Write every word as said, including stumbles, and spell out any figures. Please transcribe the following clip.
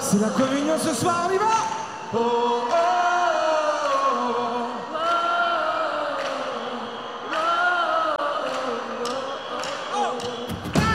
C'est la communion ce soir, on y va. Oh.